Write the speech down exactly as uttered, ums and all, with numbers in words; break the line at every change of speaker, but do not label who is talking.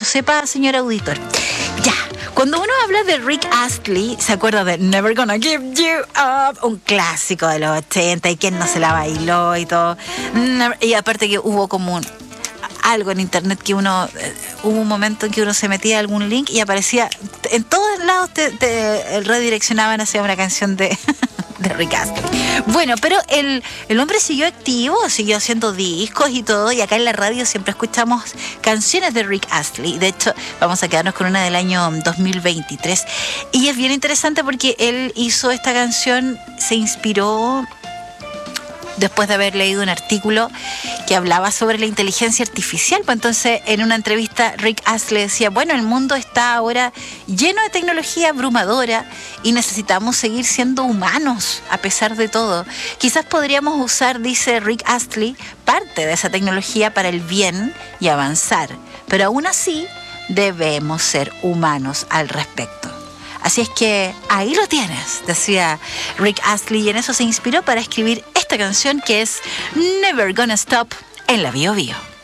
sepa, señor auditor. Ya, cuando uno habla de Rick Astley, se acuerda de Never Gonna Give You Up, un clásico de los ochenta, y quién no se la bailó y todo. Y aparte que hubo como un, algo en internet que uno, eh, hubo un momento en que uno se metía a algún link y aparecía, en todos lados te, te redireccionaban hacia una canción de... de Rick Astley. Bueno, pero el, el hombre siguió activo, siguió haciendo discos y todo, y acá en la radio siempre escuchamos canciones de Rick Astley. De hecho, vamos a quedarnos con una del año dos mil veintitrés. Y es bien interesante porque él hizo esta canción, se inspiró después de haber leído un artículo que hablaba sobre la inteligencia artificial. Pues entonces, en una entrevista, Rick Astley decía, bueno, el mundo está ahora lleno de tecnología abrumadora y necesitamos seguir siendo humanos a pesar de todo. Quizás podríamos usar, dice Rick Astley, parte de esa tecnología para el bien y avanzar, pero aún así debemos ser humanos al respecto. Así es que ahí lo tienes, decía Rick Astley, y en eso se inspiró para escribir esta canción que es Never Gonna Stop en la Bio Bio.